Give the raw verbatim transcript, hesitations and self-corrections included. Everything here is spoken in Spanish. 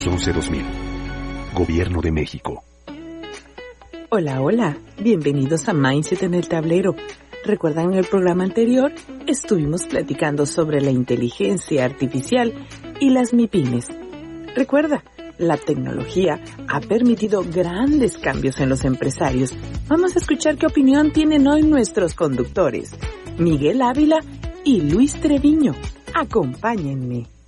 once dos mil. Gobierno de México. Hola, hola. Bienvenidos a Mindset en el Tablero. ¿Recuerdan en el programa anterior? Estuvimos platicando sobre la inteligencia artificial y las MIPYMES. Recuerda, la tecnología ha permitido grandes cambios en los empresarios. Vamos a escuchar qué opinión tienen hoy nuestros conductores, Miguel Ávila y Luis Treviño. Acompáñenme.